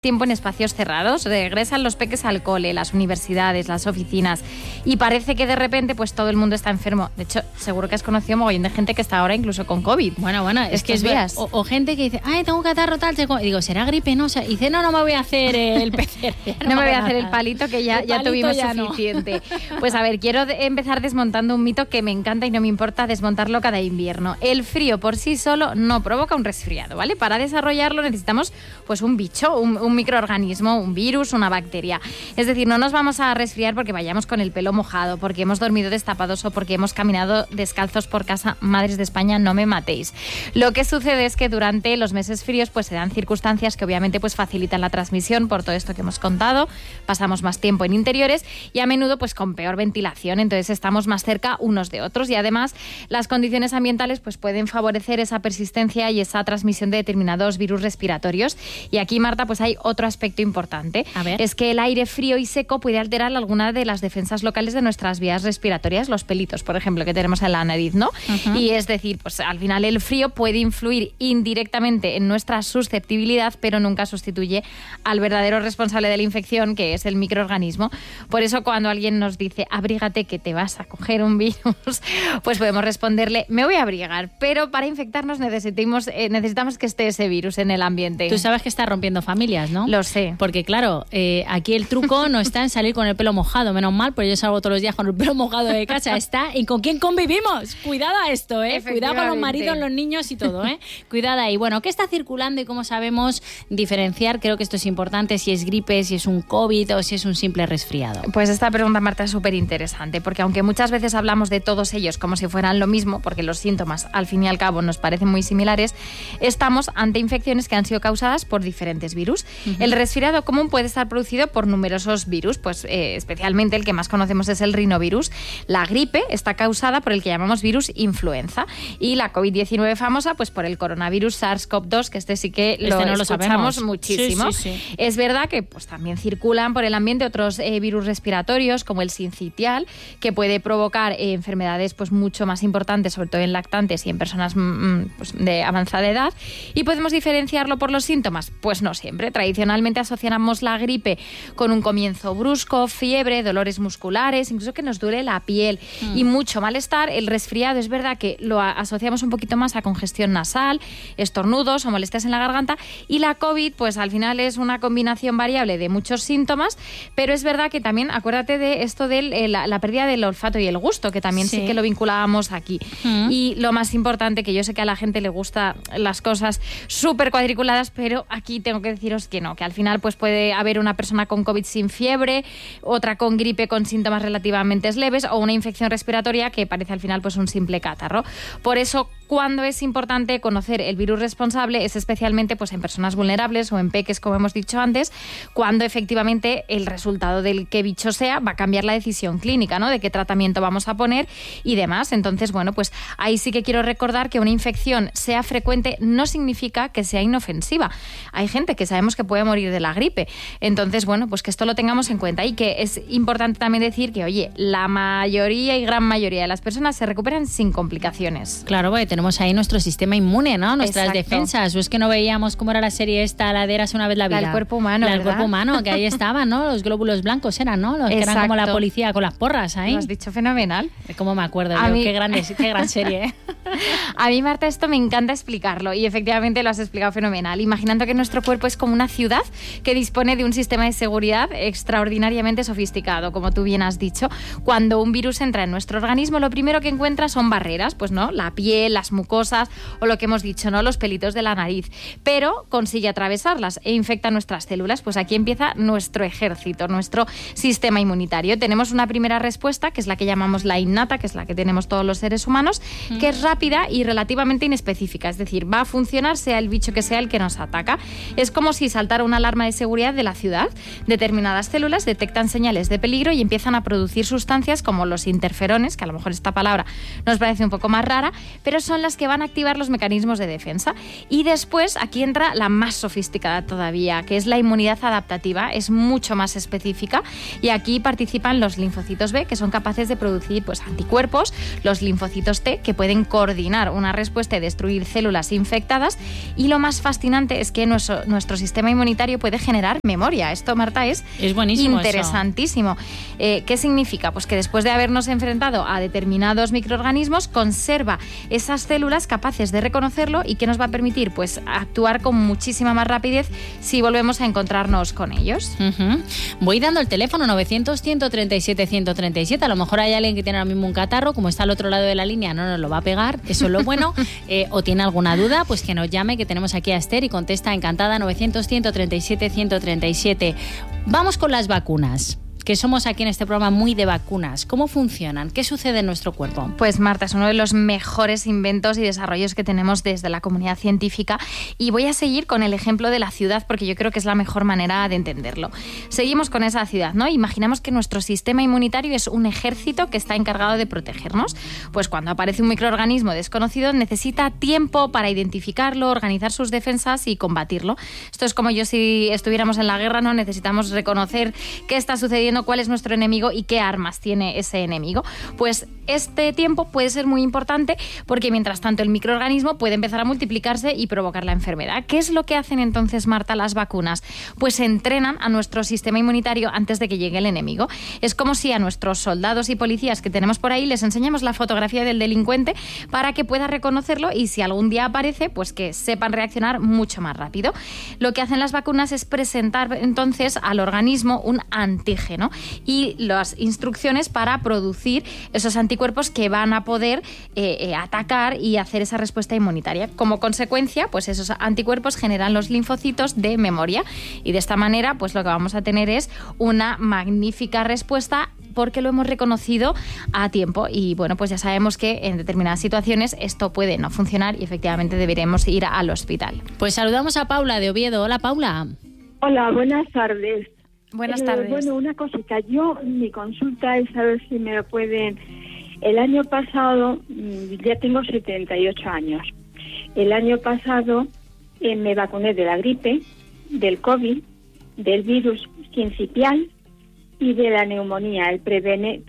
tiempo en espacios cerrados, regresan los peques al cole, las universidades, las oficinas, y parece que de repente pues todo el mundo está enfermo. De hecho, seguro que has conocido mogollón de gente que está ahora incluso con COVID. Bueno, es que es días. O gente que dice, ay, tengo catarro tal, y digo, ¿será gripe? No, y dice, no me voy a hacer el PCR. No me voy a hacer el palito, que ya tuvimos ya suficiente. No. Pues a ver, quiero empezar desmontando un mito que me encanta y no me importa desmontarlo cada invierno. El frío por sí solo no provoca un resfriado, ¿vale? Para desarrollarlo necesitamos pues un bicho, un microorganismo, un virus, una bacteria. Es decir, no nos vamos a resfriar porque vayamos con el pelo mojado, porque hemos dormido destapados o porque hemos caminado descalzos por casa. Madres de España, no me matéis. Lo que sucede es que durante los meses fríos pues se dan circunstancias que obviamente pues facilitan la transmisión por todo esto que hemos contado. Pasamos más tiempo en interiores y a menudo pues con peor ventilación, entonces estamos más cerca unos de otros, y además las condiciones ambientales pues pueden favorecer esa persistencia y esa transmisión de determinados virus respiratorios. Y aquí, Marta, pues hay otro aspecto importante. A ver. Es que el aire frío y seco puede alterar alguna de las defensas locales de nuestras vías respiratorias, los pelitos, por ejemplo, que tenemos en la nariz, ¿no? Uh-huh. Y es decir, pues al final el frío puede influir indirectamente en nuestra susceptibilidad, pero nunca sustituye al verdadero responsable de la infección, que es el microorganismo. Por eso cuando alguien nos dice, abrígate que te vas a coger un virus, pues podemos responderle, me voy a abrigar, pero para infectarnos necesitamos que esté ese virus en el ambiente. Tú sabes que está rompiendo familias, ¿no? Lo sé. Porque claro, aquí el truco no está en salir con el pelo mojado, menos mal, porque yo salgo todos los días con el pelo mojado de casa, está en con quién convivimos. Cuidado a esto, cuidado con los maridos, los niños y todo, Cuidado ahí. Bueno, ¿qué está circulando y cómo sabemos diferenciar? Creo que esto es importante, si es gripe, si es un COVID o si es un simple resfriado. Pues esta pregunta, Marta, es súper interesante, porque aunque muchas veces hablamos de todos ellos como si fueran lo mismo, porque los síntomas al fin y al cabo nos parecen muy similares, estamos ante infecciones que han sido causadas por diferentes virus. Uh-huh. El resfriado común puede estar producido por numerosos virus, pues especialmente el que más conocemos es el rinovirus. La gripe está causada por el que llamamos virus influenza, y la COVID-19 famosa pues por el coronavirus SARS-CoV-2, que sí que lo escuchamos muchísimo. Sí. Es verdad que pues también circulan por el ambiente otros virus respiratorios, como el sincitial, que puede provocar enfermedades pues mucho más importantes, sobre todo en lactantes y en personas pues, de avanzada edad. ¿Y podemos diferenciarlo por los síntomas? Pues no siempre. Tradicionalmente asociamos la gripe con un comienzo brusco, fiebre, dolores musculares, incluso que nos duele la piel y mucho malestar. El resfriado es verdad que lo asociamos un poquito más a congestión nasal, estornudos o molestias en la garganta, y la COVID pues al final es una combinación variable de muchos síntomas, pero es verdad que también acuérdate de esto de la pérdida del olfato y el gusto, que también sí que lo vinculábamos aquí. Y lo más importante, que yo sé que a la gente le gusta las cosas súper cuadriculadas, pero aquí tengo que deciros que no, que al final pues puede haber una persona con COVID sin fiebre, otra con gripe con síntomas relativamente leves, o una infección respiratoria que parece al final pues un simple catarro. Por eso, cuando es importante conocer el virus responsable es especialmente pues en personas vulnerables o en peques, como hemos dicho antes, cuando efectivamente el resultado del qué bicho sea va a cambiar la decisión clínica, ¿no? De qué tratamiento vamos a poner y demás. Entonces, bueno, pues ahí sí que quiero recordar que una infección sea frecuente no significa que sea inofensiva. Hay gente que sabemos que puede morir de la gripe. Entonces, bueno, pues que esto lo tengamos en cuenta, y que es importante también decir que, oye, la mayoría y gran mayoría de las personas se recuperan sin complicaciones. Claro, porque tenemos ahí nuestro sistema inmune, ¿no? Nuestras Exacto. defensas. O es que no veíamos cómo era la serie esta, la de Érase una vez la vida. La del cuerpo humano, La del ¿verdad? cuerpo humano, que ahí estaban, ¿no? Los glóbulos blancos eran, ¿no? Los que eran como la policía con las porras ahí. Lo has dicho fenomenal. ¿Cómo me acuerdo A yo? mí... Qué gran serie, ¿eh? A mí, Marta, esto me encanta explicarlo, y efectivamente lo has explicado fenomenal. Imaginando que nuestro cuerpo es como una ciudad que dispone de un sistema de seguridad extraordinariamente sofisticado, como tú bien has dicho. Cuando un virus entra en nuestro organismo, lo primero que encuentra son barreras, pues no, la piel, las mucosas o lo que hemos dicho, ¿no? Los pelitos de la nariz. Pero consigue atravesarlas e infecta nuestras células. Pues aquí empieza nuestro ejército, nuestro sistema inmunitario. Tenemos una primera respuesta, que es la que llamamos la innata, que es la que tenemos todos los seres humanos, que es rápida y relativamente inespecífica. Es decir, va a funcionar sea el bicho que sea el que nos ataca. Es como si saltara una alarma de seguridad de la ciudad. Determinadas células detectan señales de peligro y empiezan a producir sustancias como los interferones, que a lo mejor esta palabra nos parece un poco más rara, pero son las que van a activar los mecanismos de defensa. Y después aquí entra la más sofisticada todavía, que es la inmunidad adaptativa. Es mucho más específica, y aquí participan los linfocitos B, que son capaces de producir pues anticuerpos, los linfocitos T, que pueden coordinar una respuesta y destruir células infectadas. Y lo más fascinante es que nuestro sistema inmunitario puede generar memoria. Esto, Marta, es buenísimo, interesantísimo. ¿Qué significa? Pues que después de habernos enfrentado a determinados microorganismos, conserva esas células capaces de reconocerlo y que nos va a permitir pues actuar con muchísima más rapidez si volvemos a encontrarnos con ellos. Voy dando el teléfono 900-137-137. A lo mejor hay alguien que tiene ahora mismo un catarro, como está al otro lado de la línea, no nos lo va a pegar, eso es lo bueno. O tiene alguna duda, pues que nos llame, que tenemos aquí a Esther y contesta encantada. 900-137-137. Vamos con las vacunas, que somos aquí en este programa muy de vacunas. ¿Cómo funcionan? ¿Qué sucede en nuestro cuerpo? Pues Marta, es uno de los mejores inventos y desarrollos que tenemos desde la comunidad científica, y voy a seguir con el ejemplo de la ciudad porque yo creo que es la mejor manera de entenderlo. Seguimos con esa ciudad, ¿no? Imaginamos que nuestro sistema inmunitario es un ejército que está encargado de protegernos. Pues cuando aparece un microorganismo desconocido necesita tiempo para identificarlo, organizar sus defensas y combatirlo. Esto es como si estuviéramos en la guerra, ¿no? Necesitamos reconocer qué está sucediendo, cuál es nuestro enemigo y qué armas tiene ese enemigo. Pues este tiempo puede ser muy importante porque mientras tanto el microorganismo puede empezar a multiplicarse y provocar la enfermedad. ¿Qué es lo que hacen entonces, Marta, las vacunas? Pues entrenan a nuestro sistema inmunitario antes de que llegue el enemigo. Es como si a nuestros soldados y policías que tenemos por ahí les enseñamos la fotografía del delincuente para que pueda reconocerlo y si algún día aparece, pues que sepan reaccionar mucho más rápido. Lo que hacen las vacunas es presentar entonces al organismo un antígeno y las instrucciones para producir esos anticuerpos que van a poder atacar y hacer esa respuesta inmunitaria. Como consecuencia, pues esos anticuerpos generan los linfocitos de memoria y de esta manera pues lo que vamos a tener es una magnífica respuesta porque lo hemos reconocido a tiempo y bueno, pues ya sabemos que en determinadas situaciones esto puede no funcionar y efectivamente deberemos ir al hospital. Pues saludamos a Paula de Oviedo. Hola, Paula. Hola, buenas tardes. Buenas tardes. Bueno, una cosita. Mi consulta es a ver si me lo pueden... El año pasado, ya tengo 78 años. El año pasado me vacuné de la gripe, del COVID, del virus sincicial y de la neumonía, el Prevenar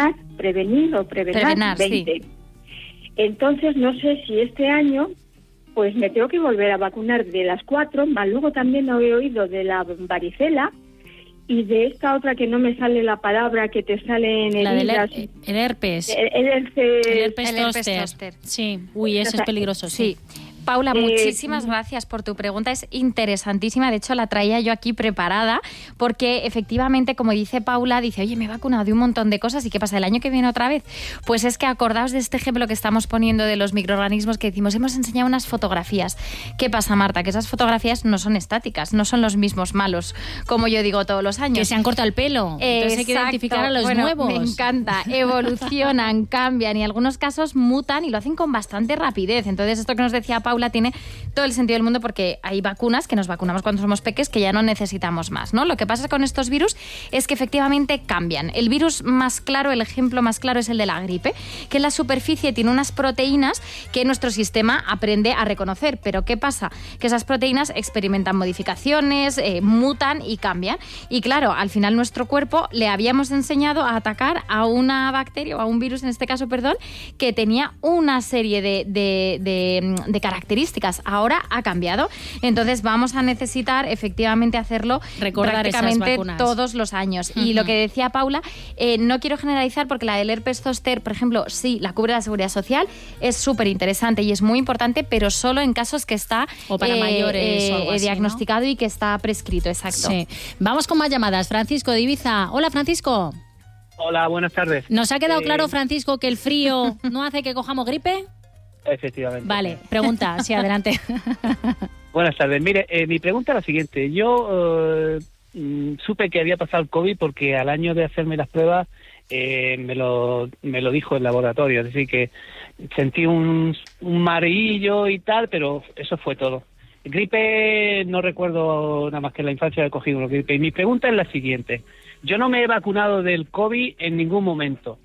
20. Sí. Entonces, no sé si este año pues me tengo que volver a vacunar de las 4, más luego también he oído de la varicela y de esta otra que no me sale la palabra, que te sale en el herpes. El herpes zóster. Sí, uy, eso es peligroso. Sí. Paula, muchísimas gracias por tu pregunta, es interesantísima, de hecho la traía yo aquí preparada porque efectivamente, como dice Paula, dice, oye, me he vacunado de un montón de cosas y ¿qué pasa el año que viene otra vez? Pues es que acordaos de este ejemplo que estamos poniendo de los microorganismos que decimos, hemos enseñado unas fotografías. ¿Qué pasa, Marta? Que esas fotografías no son estáticas, no son los mismos malos, como yo digo todos los años. Que se han cortado el pelo, entonces hay que identificar a los nuevos. Me encanta, evolucionan, cambian y en algunos casos mutan y lo hacen con bastante rapidez. Entonces esto que nos decía Paula tiene todo el sentido del mundo porque hay vacunas que nos vacunamos cuando somos peques que ya no necesitamos más, ¿no? Lo que pasa con estos virus es que efectivamente cambian. El virus más claro, el ejemplo más claro es el de la gripe, que en la superficie tiene unas proteínas que nuestro sistema aprende a reconocer. Pero ¿qué pasa? Que esas proteínas experimentan modificaciones, mutan y cambian. Y claro, al final nuestro cuerpo le habíamos enseñado a atacar a una bacteria o a un virus, en este caso, que tenía una serie de características. Ahora ha cambiado. Entonces vamos a necesitar efectivamente hacerlo prácticamente todos los años. Y lo que decía Paula, no quiero generalizar porque la del herpes zóster, por ejemplo, sí, la cubre la Seguridad Social, es súper interesante y es muy importante, pero solo en casos que está o para mayores o algo así, diagnosticado, ¿no? Y que está prescrito, exacto. Sí. Vamos con más llamadas. Francisco de Ibiza. Hola, Francisco. Hola, buenas tardes. ¿Nos ha quedado claro, Francisco, que el frío no hace que cojamos gripe? Efectivamente. Vale, pregunta, sí, adelante. Buenas tardes. Mire, mi pregunta es la siguiente. Yo supe que había pasado el COVID porque al año de hacerme las pruebas me lo dijo el laboratorio. Es decir, que sentí un mareillo y tal, pero eso fue todo. Gripe no recuerdo nada más que en la infancia he cogido una gripe. Y mi pregunta es la siguiente. Yo no me he vacunado del COVID en ningún momento.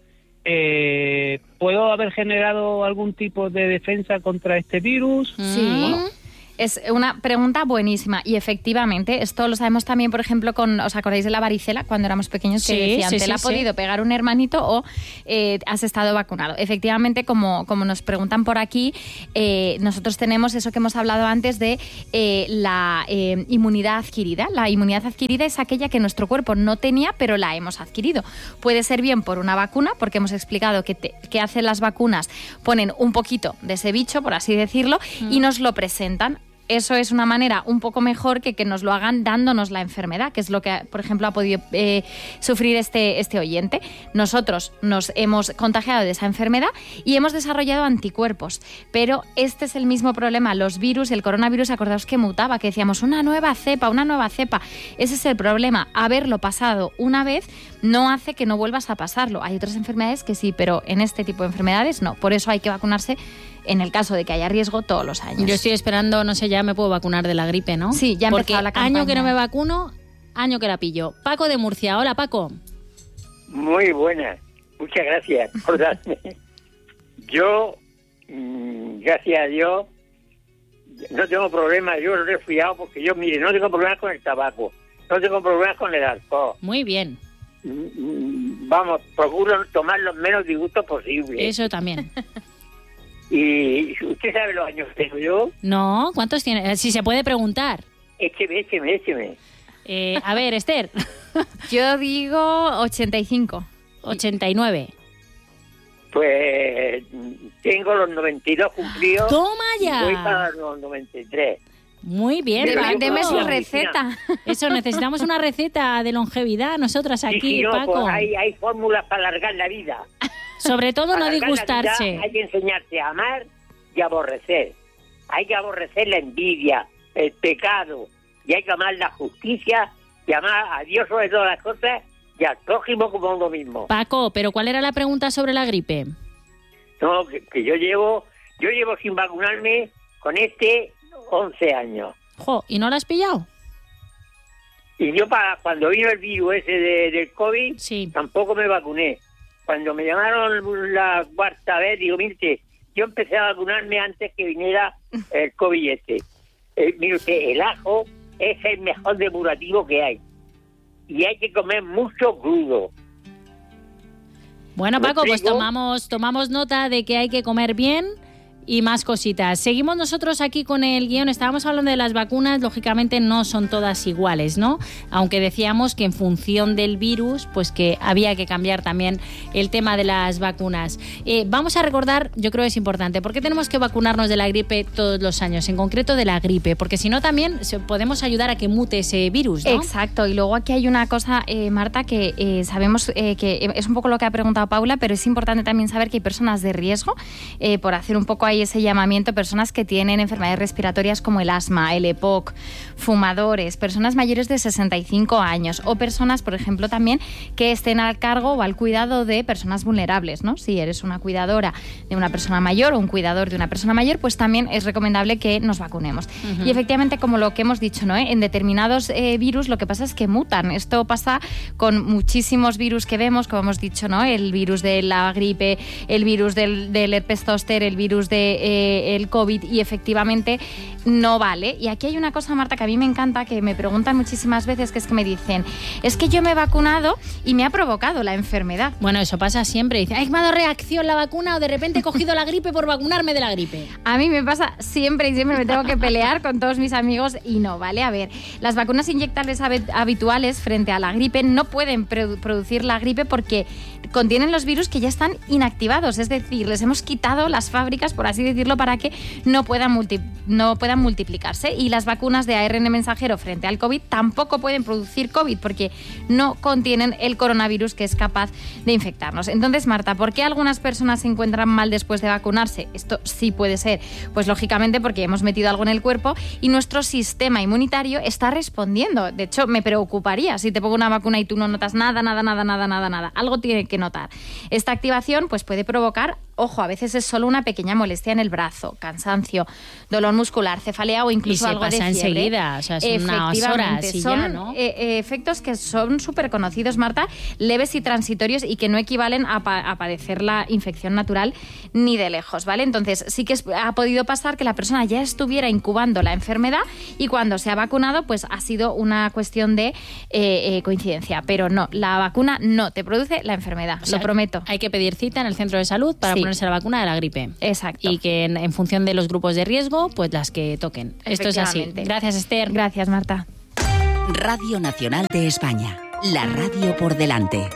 ¿Puedo haber generado algún tipo de defensa contra este virus? Sí. Es una pregunta buenísima y efectivamente esto lo sabemos también, por ejemplo, ¿os acordáis de la varicela cuando éramos pequeños que decían te la ha podido pegar un hermanito o has estado vacunado? Efectivamente, como nos preguntan por aquí, nosotros tenemos eso que hemos hablado antes de la inmunidad adquirida. La inmunidad adquirida es aquella que nuestro cuerpo no tenía, pero la hemos adquirido. Puede ser bien por una vacuna, porque hemos explicado que hacen las vacunas, ponen un poquito de ese bicho, por así decirlo, y nos lo presentan. Eso es una manera un poco mejor que nos lo hagan dándonos la enfermedad, que es lo que, por ejemplo, ha podido sufrir este oyente. Nosotros nos hemos contagiado de esa enfermedad y hemos desarrollado anticuerpos. Pero este es el mismo problema. Los virus, el coronavirus, acordaos que mutaba, que decíamos una nueva cepa. Ese es el problema. Haberlo pasado una vez no hace que no vuelvas a pasarlo. Hay otras enfermedades que sí, pero en este tipo de enfermedades no. Por eso hay que vacunarse en el caso de que haya riesgo todos los años. Yo estoy esperando, no sé, ya me puedo vacunar de la gripe, ¿no? Sí, ya ha empezado la campaña. Año que no me vacuno, año que la pillo. Paco de Murcia. Hola, Paco. Muy buena. Muchas gracias por darme. Yo, gracias a Dios, no tengo problemas. Yo he resfriado porque yo, mire, no tengo problemas con el tabaco. No tengo problemas con el alcohol. Muy bien. Vamos, procuro tomar los menos disgustos posible. Eso también. ¿Y usted sabe los años que tengo yo? No, ¿cuántos tiene? Si se puede preguntar. Écheme. A ver, Esther. Yo digo 85. 89. Pues tengo los 92 cumplidos. ¡Toma ya! Voy para los 93. Muy bien. Deme su receta. Eso, necesitamos una receta de longevidad nosotras aquí, sí, no, Paco. Pues hay fórmulas para alargar la vida. Sobre todo no disgustarse. Hay que enseñarse a amar y aborrecer. Hay que aborrecer la envidia, el pecado, y hay que amar la justicia y amar a Dios sobre todas las cosas y al prójimo como uno mismo. Paco, ¿pero cuál era la pregunta sobre la gripe? No, que yo llevo sin vacunarme con 11 años. Jo, ¿y no la has pillado? Y yo cuando vino el virus ese del COVID, sí, tampoco me vacuné. Cuando me llamaron la cuarta vez, digo, mire, yo empecé a vacunarme antes que viniera el COVID este. Mire usted, el ajo es el mejor depurativo que hay. Y hay que comer mucho crudo. Bueno, Paco, pues tomamos nota de que hay que comer bien y más cositas. Seguimos nosotros aquí con el guión. Estábamos hablando de las vacunas, lógicamente no son todas iguales, ¿no? Aunque decíamos que en función del virus, pues que había que cambiar también el tema de las vacunas. Vamos a recordar, yo creo que es importante, ¿por qué tenemos que vacunarnos de la gripe todos los años? En concreto de la gripe, porque si no también podemos ayudar a que mute ese virus, ¿no? Exacto, y luego aquí hay una cosa, Marta, que sabemos que es un poco lo que ha preguntado Paula, pero es importante también saber que hay personas de riesgo, por hacer un poco ahí ese llamamiento, personas que tienen enfermedades respiratorias como el asma, el EPOC, fumadores, personas mayores de 65 años o personas, por ejemplo, también que estén al cargo o al cuidado de personas vulnerables, ¿no? Si eres una cuidadora de una persona mayor o un cuidador de una persona mayor, pues también es recomendable que nos vacunemos. Uh-huh. Y efectivamente, como lo que hemos dicho, ¿no? En determinados virus lo que pasa es que mutan. Esto pasa con muchísimos virus que vemos, como hemos dicho, ¿no? El virus de la gripe, el virus del herpes zóster, el virus de el COVID, y efectivamente no vale. Y aquí hay una cosa, Marta, que a mí me encanta, que me preguntan muchísimas veces, que es que me dicen, es que yo me he vacunado y me ha provocado la enfermedad. Bueno, eso pasa siempre. Dice, ¿me ha dado reacción la vacuna o de repente he cogido la gripe por vacunarme de la gripe? A mí me pasa siempre y siempre me tengo que pelear con todos mis amigos y no, ¿vale? A ver, las vacunas inyectables habituales frente a la gripe no pueden producir la gripe porque contienen los virus que ya están inactivados, es decir, les hemos quitado las fábricas, por así decirlo, para que no puedan multiplicarse. Y las vacunas de ARN mensajero frente al COVID tampoco pueden producir COVID porque no contienen el coronavirus que es capaz de infectarnos. Entonces, Marta, ¿por qué algunas personas se encuentran mal después de vacunarse? Esto sí puede ser, pues lógicamente porque hemos metido algo en el cuerpo y nuestro sistema inmunitario está respondiendo. De hecho, me preocuparía si te pongo una vacuna y tú no notas nada. Algo tiene que notar. Esta activación pues puede provocar ojo, a veces es solo una pequeña molestia en el brazo, cansancio, dolor muscular, cefalea o incluso algo de fiebre. Y se pasa enseguida, o sea, son unas horas y son ya, ¿no? Efectos que son súper conocidos, Marta, leves y transitorios y que no equivalen a padecer la infección natural ni de lejos, ¿vale? Entonces, sí que ha podido pasar que la persona ya estuviera incubando la enfermedad y cuando se ha vacunado, pues ha sido una cuestión de coincidencia. Pero no, la vacuna no te produce la enfermedad, lo prometo. Hay que pedir cita en el centro de salud para ponerse la vacuna de la gripe. Exacto. Y que en función de los grupos de riesgo, pues las que toquen. Esto es así. Gracias, Esther. Gracias, Marta. Radio Nacional de España. La radio por delante.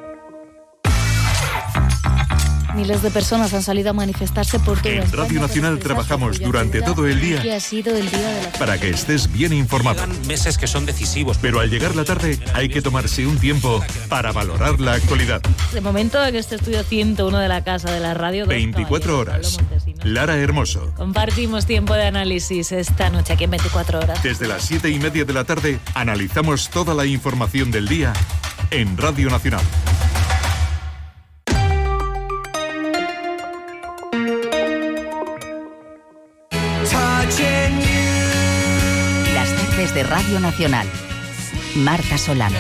Miles de personas han salido a manifestarse por toda España. En Radio Nacional trabajamos durante todo el día que ha sido el día de la... para que estés bien informado. Quedan meses que son decisivos. Pero al llegar la tarde hay que tomarse un tiempo para valorar la actualidad. De momento en este estudio 101 de la Casa de la Radio... 24 horas. Lara Hermoso. Compartimos tiempo de análisis esta noche aquí en 24 horas. Desde las 7:30 de la tarde analizamos toda la información del día en Radio Nacional. Las tardes de Radio Nacional. Marta Solano.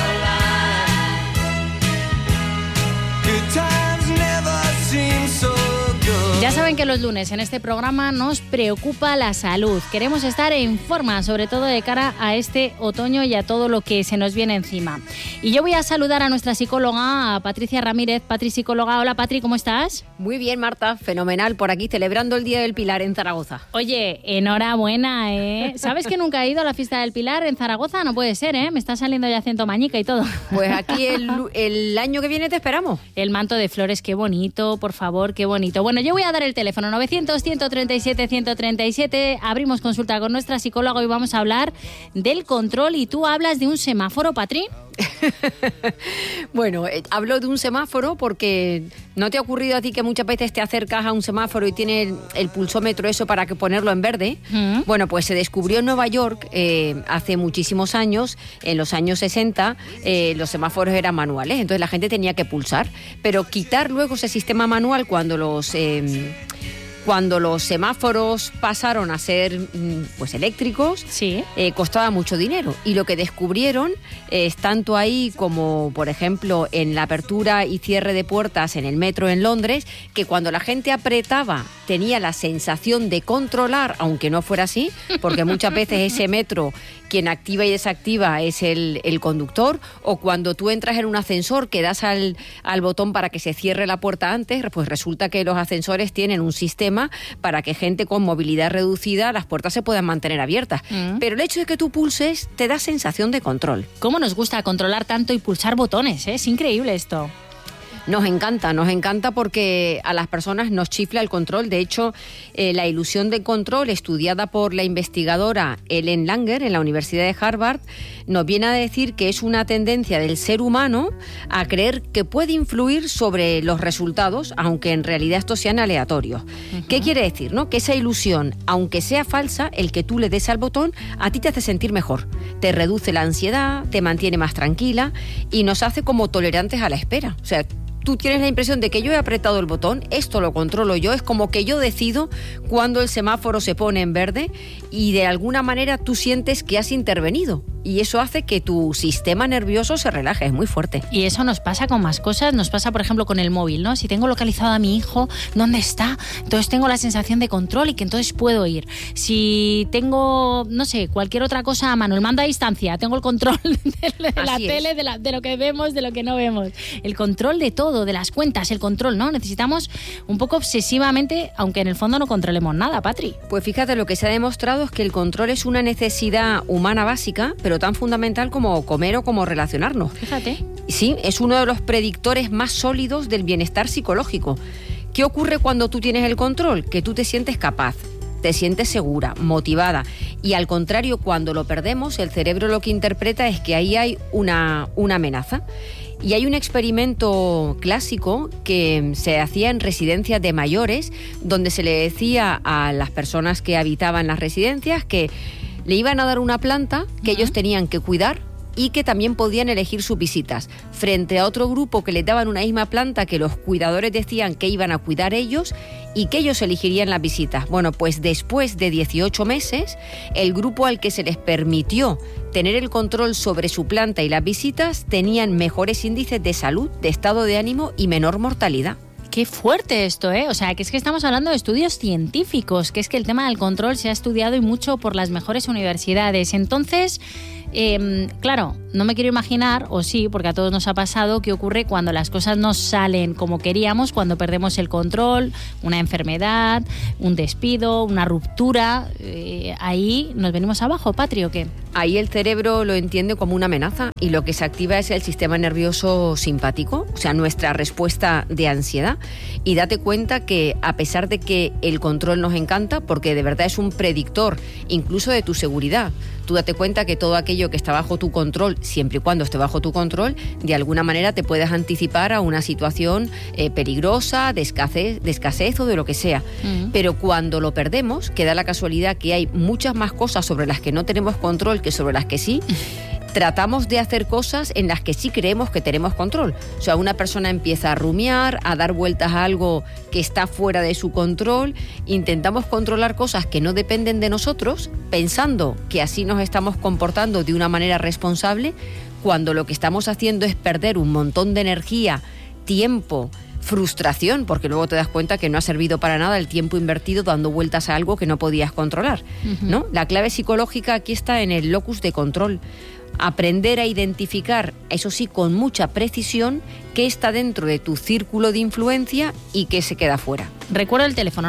Ya saben que los lunes en este programa nos preocupa la salud. Queremos estar en forma, sobre todo de cara a este otoño y a todo lo que se nos viene encima. Y yo voy a saludar a nuestra psicóloga, a Patricia Ramírez. Patri, psicóloga. Hola, Patri, ¿cómo estás? Muy bien, Marta. Fenomenal. Por aquí, celebrando el Día del Pilar en Zaragoza. Oye, enhorabuena, ¿eh? ¿Sabes que nunca he ido a la fiesta del Pilar en Zaragoza? No puede ser, ¿eh? Me está saliendo ya acento mañica y todo. Pues aquí el año que viene te esperamos. El manto de flores, qué bonito, por favor, qué bonito. Bueno, yo voy a dar el teléfono 900-137-137. Abrimos consulta con nuestra psicóloga y vamos a hablar del control. Y tú hablas de un semáforo, Patri. Bueno, hablo de un semáforo porque ¿no te ha ocurrido a ti que muchas veces te acercas a un semáforo y tiene el pulsómetro eso para que ponerlo en verde? Bueno, pues se descubrió en Nueva York hace muchísimos años, en los años 60, los semáforos eran manuales, entonces la gente tenía que pulsar, pero quitar luego ese sistema manual cuando los semáforos pasaron a ser pues eléctricos, sí, costaba mucho dinero. Y lo que descubrieron es tanto ahí como, por ejemplo, en la apertura y cierre de puertas en el metro en Londres, que cuando la gente apretaba tenía la sensación de controlar, aunque no fuera así, porque muchas veces ese metro quien activa y desactiva es el conductor, o cuando tú entras en un ascensor que das al botón para que se cierre la puerta antes, pues resulta que los ascensores tienen un sistema para que gente con movilidad reducida las puertas se puedan mantener abiertas. Pero el hecho de que tú pulses te da sensación de control. ¿Cómo nos gusta controlar tanto y pulsar botones? Es increíble esto. Nos encanta porque a las personas nos chifla el control. De hecho, la ilusión de control, estudiada por la investigadora Ellen Langer en la Universidad de Harvard, nos viene a decir que es una tendencia del ser humano a creer que puede influir sobre los resultados, aunque en realidad estos sean aleatorios. ¿Qué quiere decir, no? Que esa ilusión, aunque sea falsa, el que tú le des al botón, a ti te hace sentir mejor. Te reduce la ansiedad, te mantiene más tranquila y nos hace como tolerantes a la espera. O sea, tú tienes la impresión de que yo he apretado el botón, esto lo controlo yo, es como que yo decido cuando el semáforo se pone en verde y de alguna manera tú sientes que has intervenido. Y eso hace que tu sistema nervioso se relaje, es muy fuerte. Y eso nos pasa con más cosas, nos pasa por ejemplo con el móvil, ¿no? Si tengo localizado a mi hijo, ¿dónde está? Entonces tengo la sensación de control y que entonces puedo ir. Si tengo, no sé, cualquier otra cosa a mano, el mando a distancia, tengo el control de la tele, de lo que vemos, de lo que no vemos. El control de todo, de las cuentas, el control, ¿no? Necesitamos un poco obsesivamente, aunque en el fondo no controlemos nada, Patri. Pues fíjate, lo que se ha demostrado es que el control es una necesidad humana básica, pero tan fundamental como comer o como relacionarnos. Fíjate. Sí, es uno de los predictores más sólidos del bienestar psicológico. ¿Qué ocurre cuando tú tienes el control? Que tú te sientes capaz, te sientes segura, motivada. Y al contrario, cuando lo perdemos, el cerebro lo que interpreta es que ahí hay una amenaza. Y hay un experimento clásico que se hacía en residencias de mayores, donde se le decía a las personas que habitaban las residencias que le iban a dar una planta que ellos tenían que cuidar y que también podían elegir sus visitas, frente a otro grupo que les daban una misma planta que los cuidadores decían que iban a cuidar ellos y que ellos elegirían las visitas. Bueno, pues después de 18 meses, el grupo al que se les permitió tener el control sobre su planta y las visitas tenían mejores índices de salud, de estado de ánimo y menor mortalidad. Qué fuerte esto, ¿eh? O sea, que es que estamos hablando de estudios científicos, que es que el tema del control se ha estudiado y mucho por las mejores universidades. Entonces, claro, no me quiero imaginar, o sí, porque a todos nos ha pasado, qué ocurre cuando las cosas no salen como queríamos, cuando perdemos el control, una enfermedad, un despido, una ruptura. Ahí nos venimos abajo, Patri, ¿o qué? Ahí el cerebro lo entiende como una amenaza y lo que se activa es el sistema nervioso simpático, o sea, nuestra respuesta de ansiedad. Y date cuenta que a pesar de que el control nos encanta, porque de verdad es un predictor incluso de tu seguridad, tú date cuenta que todo aquello que está bajo tu control, siempre y cuando esté bajo tu control, de alguna manera te puedes anticipar a una situación peligrosa, de escasez o de lo que sea. Pero cuando lo perdemos, que da la casualidad que hay muchas más cosas sobre las que no tenemos control que sobre las que sí, tratamos de hacer cosas en las que sí creemos que tenemos control. O sea, una persona empieza a rumiar, a dar vueltas a algo que está fuera de su control, intentamos controlar cosas que no dependen de nosotros, pensando que así nos estamos comportando de una manera responsable, cuando lo que estamos haciendo es perder un montón de energía, tiempo, frustración, porque luego te das cuenta que no ha servido para nada el tiempo invertido dando vueltas a algo que no podías controlar, ¿no? La clave psicológica aquí está en el locus de control. Aprender a identificar, eso sí, con mucha precisión, qué está dentro de tu círculo de influencia y qué se queda fuera. Recuerdo el teléfono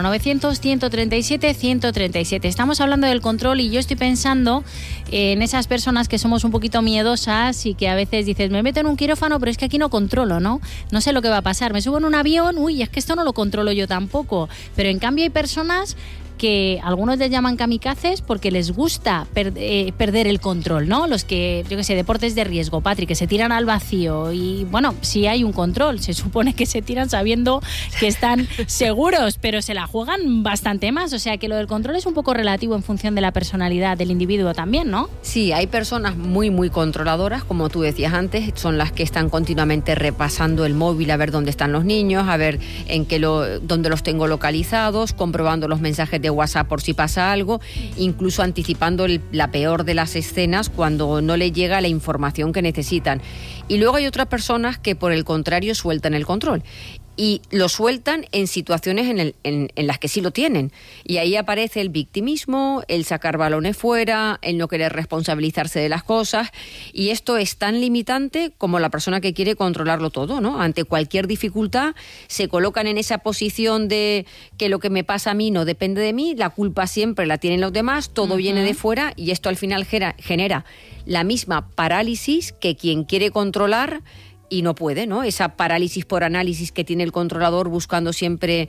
900-137-137. Estamos hablando del control y yo estoy pensando en esas personas que somos un poquito miedosas y que a veces dices, me meto en un quirófano, pero es que aquí no controlo, ¿no? No sé lo que va a pasar. Me subo en un avión, uy, es que esto no lo controlo yo tampoco. Pero en cambio hay personas que algunos les llaman kamikazes porque les gusta perder el control, ¿no? Los que, yo qué sé, deportes de riesgo, Patri, que se tiran al vacío y, bueno, sí hay un control, se supone que se tiran sabiendo que están seguros, pero se la juegan bastante más, o sea que lo del control es un poco relativo en función de la personalidad del individuo también, ¿no? Sí, hay personas muy, muy controladoras, como tú decías antes, son las que están continuamente repasando el móvil a ver dónde están los niños, a ver dónde los tengo localizados, comprobando los mensajes de WhatsApp por si pasa algo, incluso anticipando la peor de las escenas cuando no le llega la información que necesitan. Y luego hay otras personas que por el contrario sueltan el control. Y lo sueltan en situaciones en las que sí lo tienen. Y ahí aparece el victimismo, el sacar balones fuera, el no querer responsabilizarse de las cosas. Y esto es tan limitante como la persona que quiere controlarlo todo, ¿no? Ante cualquier dificultad se colocan en esa posición de que lo que me pasa a mí no depende de mí, la culpa siempre la tienen los demás, todo viene de fuera y esto al final genera la misma parálisis que quien quiere controlar y no puede, ¿no? Esa parálisis por análisis que tiene el controlador buscando siempre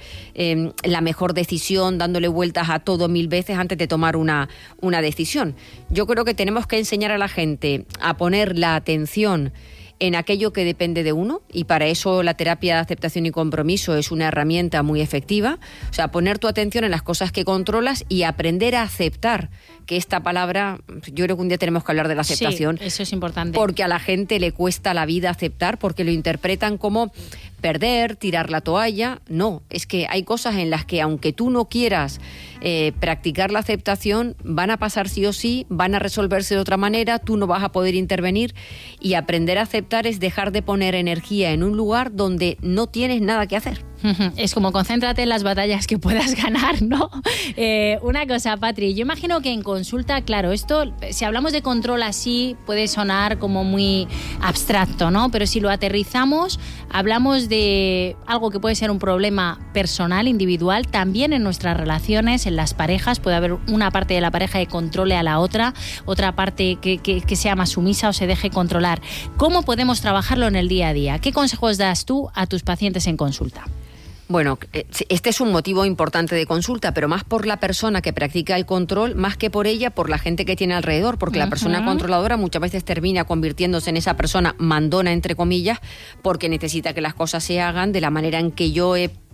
la mejor decisión, dándole vueltas a todo 1000 veces antes de tomar una decisión. Yo creo que tenemos que enseñar a la gente a poner la atención en aquello que depende de uno y para eso la terapia de aceptación y compromiso es una herramienta muy efectiva. O sea, poner tu atención en las cosas que controlas y aprender a aceptar, que esta palabra, yo creo que un día tenemos que hablar de la aceptación. Sí, eso es importante. Porque a la gente le cuesta la vida aceptar, porque lo interpretan como perder, tirar la toalla. No, es que hay cosas en las que aunque tú no quieras practicar la aceptación, van a pasar sí o sí, van a resolverse de otra manera, tú no vas a poder intervenir y aprender a aceptar es dejar de poner energía en un lugar donde no tienes nada que hacer. Es como concéntrate en las batallas que puedas ganar, ¿no? Una cosa, Patri, yo imagino que en consulta, claro, esto, si hablamos de control así, puede sonar como muy abstracto, ¿no? Pero si lo aterrizamos, hablamos de algo que puede ser un problema personal, individual, también en nuestras relaciones, en las parejas, puede haber una parte de la pareja que controle a la otra parte que sea más sumisa o se deje controlar. ¿Cómo podemos trabajarlo en el día a día? ¿Qué consejos das tú a tus pacientes en consulta? Bueno, este es un motivo importante de consulta, pero más por la persona que practica el control, más que por ella, por la gente que tiene alrededor, porque la persona controladora muchas veces termina convirtiéndose en esa persona mandona, entre comillas, porque necesita que las cosas se hagan de la manera en que yo he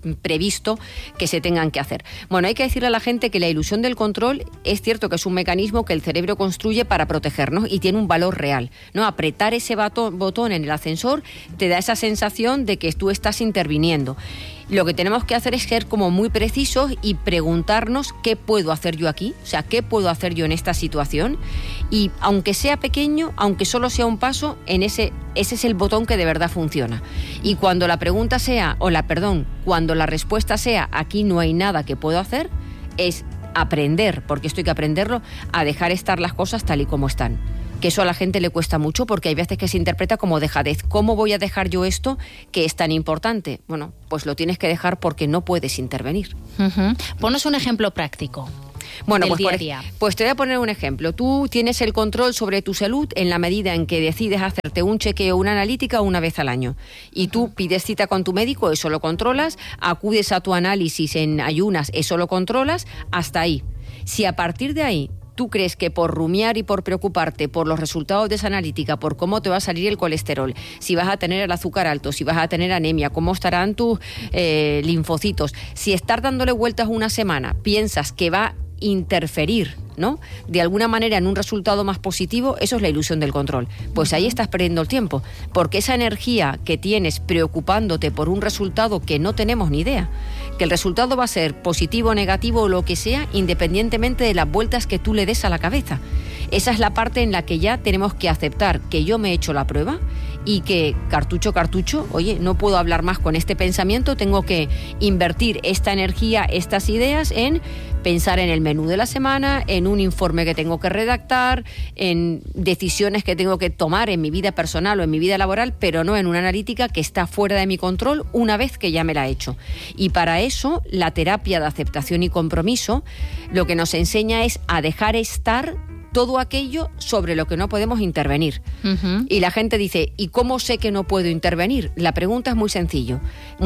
previsto que se tengan que hacer. Bueno, hay que decirle a la gente que la ilusión del control es cierto que es un mecanismo que el cerebro construye para protegernos y tiene un valor real, ¿no? Apretar ese botón en el ascensor te da esa sensación de que tú estás interviniendo. Lo que tenemos que hacer es ser como muy precisos y preguntarnos qué puedo hacer yo aquí, o sea, qué puedo hacer yo en esta situación, y aunque sea pequeño, aunque solo sea un paso, ese es el botón que de verdad funciona. Y cuando la pregunta sea, cuando la respuesta sea aquí no hay nada que puedo hacer, es aprender, porque esto hay que aprenderlo, a dejar estar las cosas tal y como están. Que eso a la gente le cuesta mucho porque hay veces que se interpreta como dejadez. ¿Cómo voy a dejar yo esto que es tan importante? Bueno, pues lo tienes que dejar porque no puedes intervenir. Ponos un ejemplo práctico. Bueno, del pues, día a día. Pues te voy a poner un ejemplo. Tú tienes el control sobre tu salud en la medida en que decides hacerte un chequeo, una analítica una vez al año. Y tú pides cita con tu médico, eso lo controlas, acudes a tu análisis en ayunas, eso lo controlas, hasta ahí. Si a partir de ahí tú crees que por rumiar y por preocuparte por los resultados de esa analítica, por cómo te va a salir el colesterol, si vas a tener el azúcar alto, si vas a tener anemia, cómo estarán tus linfocitos, si estar dándole vueltas una semana piensas que va a interferir, ¿no?, de alguna manera en un resultado más positivo, eso es la ilusión del control. Pues ahí estás perdiendo el tiempo, porque esa energía que tienes preocupándote por un resultado que no tenemos ni idea, que el resultado va a ser positivo, negativo o lo que sea, independientemente de las vueltas que tú le des a la cabeza. Esa es la parte en la que ya tenemos que aceptar que yo me he hecho la prueba y que cartucho, oye, no puedo hablar más con este pensamiento, tengo que invertir esta energía, estas ideas en pensar en el menú de la semana, en un informe que tengo que redactar, en decisiones que tengo que tomar en mi vida personal o en mi vida laboral, pero no en una analítica que está fuera de mi control una vez que ya me la he hecho. Y para eso, la terapia de aceptación y compromiso lo que nos enseña es a dejar estar todo aquello sobre lo que no podemos intervenir. Y la gente dice, ¿y cómo sé que no puedo intervenir? La pregunta es muy sencilla.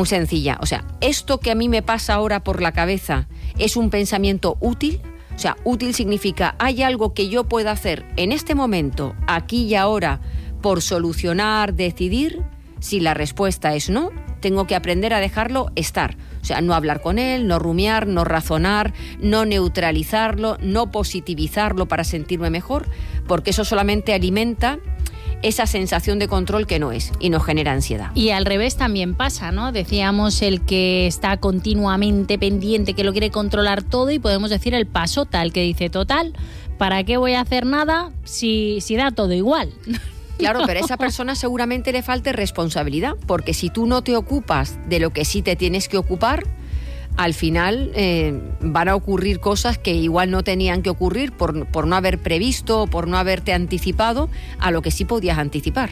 O sea, ¿esto que a mí me pasa ahora por la cabeza es un pensamiento útil? O sea, útil significa, ¿hay algo que yo pueda hacer en este momento, aquí y ahora, por solucionar, decidir? Si la respuesta es no, tengo que aprender a dejarlo estar. O sea, no hablar con él, no rumiar, no razonar, no neutralizarlo, no positivizarlo para sentirme mejor, porque eso solamente alimenta esa sensación de control que no es y nos genera ansiedad. Y al revés también pasa, ¿no? Decíamos el que está continuamente pendiente, que lo quiere controlar todo, y podemos decir el pasota, el que dice, total, ¿para qué voy a hacer nada si da todo igual? Claro, pero a esa persona seguramente le falte responsabilidad, porque si tú no te ocupas de lo que sí te tienes que ocupar, al final van a ocurrir cosas que igual no tenían que ocurrir por no haber previsto, por no haberte anticipado a lo que sí podías anticipar.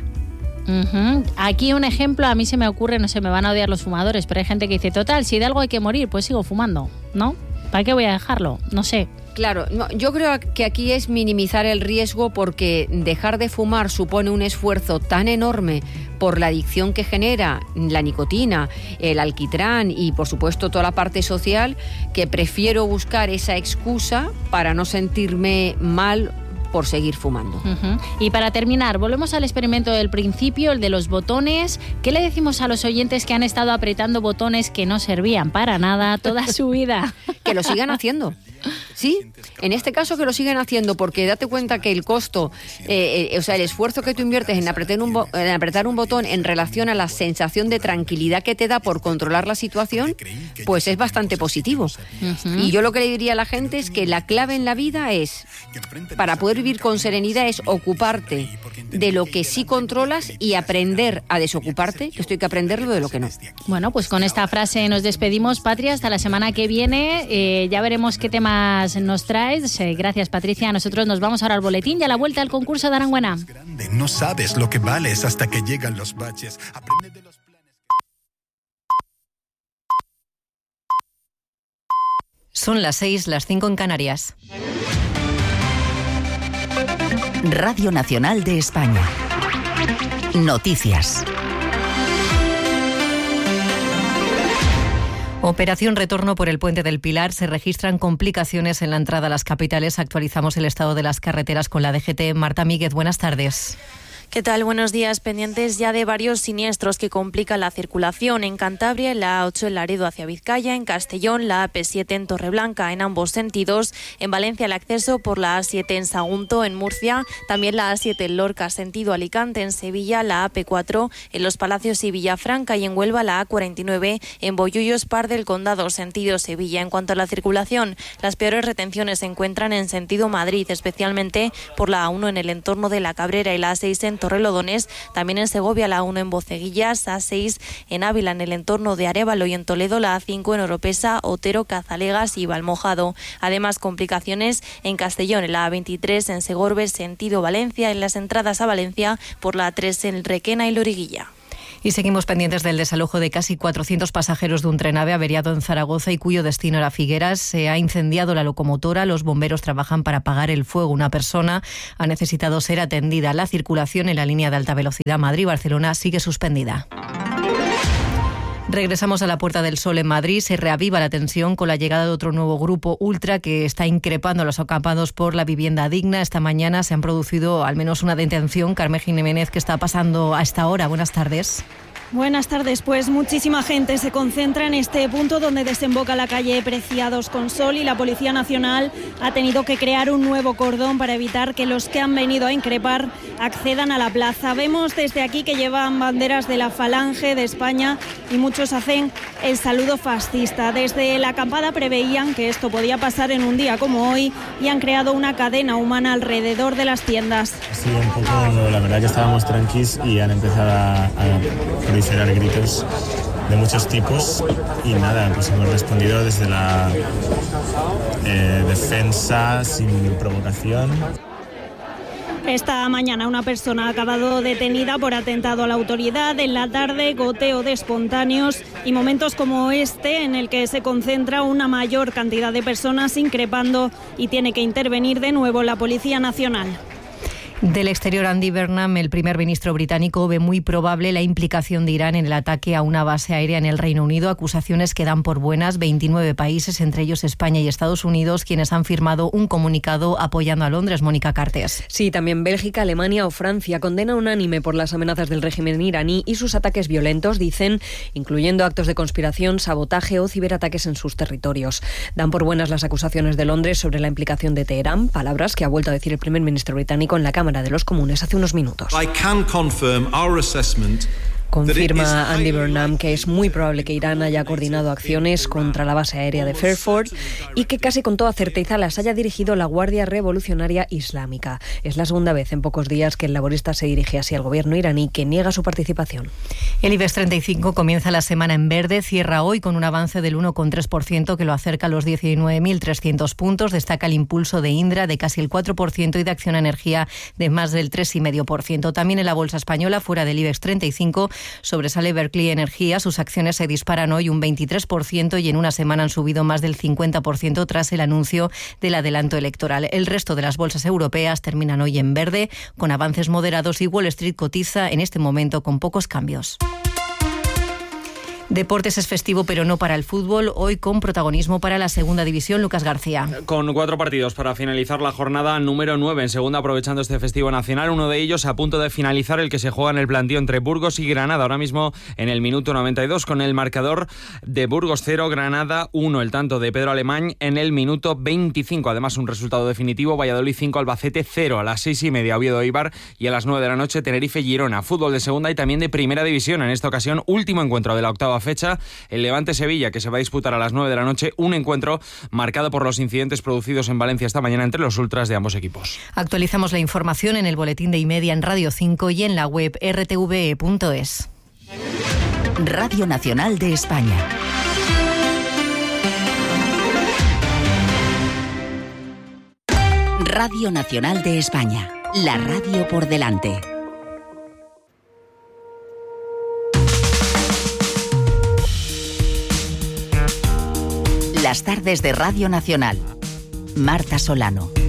Aquí un ejemplo, a mí se me ocurre, no sé, me van a odiar los fumadores, pero hay gente que dice, total, si de algo hay que morir, pues sigo fumando, ¿no? ¿Para qué voy a dejarlo? No sé. Claro, no, yo creo que aquí es minimizar el riesgo, porque dejar de fumar supone un esfuerzo tan enorme por la adicción que genera la nicotina, el alquitrán y por supuesto toda la parte social, que prefiero buscar esa excusa para no sentirme mal por seguir fumando. Y para terminar, volvemos al experimento del principio, el de los botones. ¿Qué le decimos a los oyentes que han estado apretando botones que no servían para nada toda su vida? Que lo sigan haciendo. Sí, en este caso que lo siguen haciendo, porque date cuenta que el costo, o sea, el esfuerzo que tú inviertes en apretar un botón en relación a la sensación de tranquilidad que te da por controlar la situación, pues es bastante positivo. Y yo lo que le diría a la gente es que la clave en la vida es, para poder vivir con serenidad, es ocuparte de lo que sí controlas y aprender a desocuparte, que esto hay que aprenderlo de lo que no. Bueno, pues con esta frase nos despedimos, Patria, hasta la semana que viene. Ya veremos qué temas nos traes. Gracias, Patricia. Nosotros nos vamos ahora al boletín y a la vuelta al concurso de Aranguena. No sabes lo que vales hasta que llegan los baches. Aprende de los planes. Son las 6, las 5 en Canarias. Radio Nacional de España. Noticias. Operación Retorno por el Puente del Pilar. Se registran complicaciones en la entrada a las capitales. Actualizamos el estado de las carreteras con la DGT. Marta Míguez, buenas tardes. ¿Qué tal? Buenos días. Pendientes ya de varios siniestros que complican la circulación. En Cantabria, la A8 en Laredo hacia Vizcaya, en Castellón, la AP7 en Torreblanca en ambos sentidos, en Valencia el acceso por la A7 en Sagunto, en Murcia, también la A7 en Lorca sentido Alicante, en Sevilla la AP4 en Los Palacios y Villafranca y en Huelva la A49 en Bollullos, Par del Condado sentido Sevilla. En cuanto a la circulación, las peores retenciones se encuentran en sentido Madrid, especialmente por la A1 en el entorno de La Cabrera y la A6 en Torrelodones, también en Segovia la A1 en Boceguillas, A6 en Ávila en el entorno de Arévalo y en Toledo la A5 en Oropesa, Otero, Cazalegas y Valmojado. Además, complicaciones en Castellón en la A23 en Segorbe sentido Valencia, en las entradas a Valencia por la A3 en Requena y Loriguilla. Y seguimos pendientes del desalojo de casi 400 pasajeros de un tren-ave averiado en Zaragoza y cuyo destino era Figueras. Se ha incendiado la locomotora. Los bomberos trabajan para apagar el fuego. Una persona ha necesitado ser atendida. La circulación en la línea de alta velocidad Madrid-Barcelona sigue suspendida. Regresamos a la Puerta del Sol en Madrid. Se reaviva la tensión con la llegada de otro nuevo grupo ultra que está increpando a los acampados por la vivienda digna. Esta mañana se han producido al menos una detención. Carmen Jiménez, ¿qué está pasando a esta hora? Buenas tardes. Buenas tardes. Pues muchísima gente se concentra en este punto donde desemboca la calle Preciados con Sol y la Policía Nacional ha tenido que crear un nuevo cordón para evitar que los que han venido a increpar accedan a la plaza. Vemos desde aquí que llevan banderas de la Falange de España y muchos hacen el saludo fascista. Desde la acampada preveían que esto podía pasar en un día como hoy y han creado una cadena humana alrededor de las tiendas. Sí, un poco, la verdad que estábamos tranquilos y han empezado a proliferar gritos de muchos tipos y nada, pues hemos respondido desde la defensa sin provocación. Esta mañana una persona ha acabado detenida por atentado a la autoridad. En la tarde, goteo de espontáneos y momentos como este en el que se concentra una mayor cantidad de personas increpando y tiene que intervenir de nuevo la Policía Nacional. Del exterior, Andy Burnham, el primer ministro británico, ve muy probable la implicación de Irán en el ataque a una base aérea en el Reino Unido, acusaciones que dan por buenas 29 países, entre ellos España y Estados Unidos, quienes han firmado un comunicado apoyando a Londres. Mónica Cartes. Sí, también Bélgica, Alemania o Francia condena unánime por las amenazas del régimen iraní y sus ataques violentos, dicen, incluyendo actos de conspiración, sabotaje o ciberataques en sus territorios. Dan por buenas las acusaciones de Londres sobre la implicación de Teherán, palabras que ha vuelto a decir el primer ministro británico en la Cámara de los Comunes hace unos minutos. Confirma Andy Burnham que es muy probable que Irán haya coordinado acciones contra la base aérea de Fairford y que casi con toda certeza las haya dirigido la Guardia Revolucionaria Islámica. Es la segunda vez en pocos días que el laborista se dirige así al gobierno iraní, que niega su participación. El IBEX 35 comienza la semana en verde, cierra hoy con un avance del 1,3% que lo acerca a los 19.300 puntos. Destaca el impulso de Indra de casi el 4% y de Acciona Energía de más del 3,5%. También en la bolsa española, fuera del IBEX 35, sobresale Berkeley Energía. Sus acciones se disparan hoy un 23% y en una semana han subido más del 50% tras el anuncio del adelanto electoral. El resto de las bolsas europeas terminan hoy en verde, con avances moderados, y Wall Street cotiza en este momento con pocos cambios. Deportes es festivo, pero no para el fútbol. Hoy con protagonismo para la segunda división, Lucas García. Con 4 partidos para finalizar la jornada número 9 en segunda, aprovechando este festivo nacional. Uno de ellos a punto de finalizar, el que se juega en el plantío entre Burgos y Granada. Ahora mismo en el minuto 92 con el marcador de Burgos 0, Granada 1. El tanto de Pedro Alemán en el minuto 25. Además, un resultado definitivo: Valladolid 5, Albacete 0. A las 6:30 Oviedo Eibar y a las 9 de la noche Tenerife Girona. Fútbol de segunda y también de primera división. En esta ocasión, último encuentro de la octava fecha, el Levante-Sevilla, que se va a disputar a las 9 de la noche, un encuentro marcado por los incidentes producidos en Valencia esta mañana entre los ultras de ambos equipos. Actualizamos la información en el boletín de Y-Media en Radio 5 y en la web rtve.es. Radio Nacional de España. Radio Nacional de España, la radio por delante. Las tardes de Radio Nacional. Marta Solano.